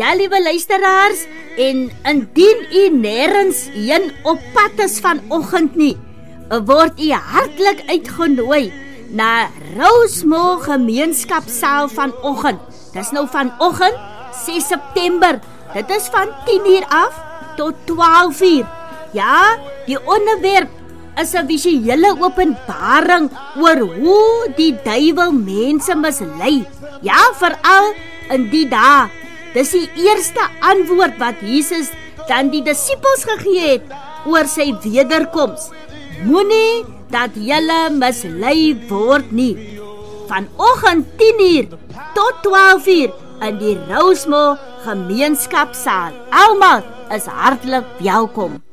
Ja, liewe luisteraars, en indien u nêrens heen op pad is vanoggend nie, word u hartlik uitgenooi na Rosemore Gemeenskapsaal vanoggend. Dis nou vanoggend, 6 September. Dit is van 10:00 af tot 12:00. Ja, die onderwerp is 'n visuele openbaring oor hoe die duiwel mense mislei. Ja, veral in die dae. Dis die eerste antwoord wat Jesus dan die disippels gegee het oor sy wederkoms. Moenie dat julle mislei word nie. Vanoggend 10:00 tot 12:00 in die Rosemore Gemeenskapsaal. Almal is hartlik welkom.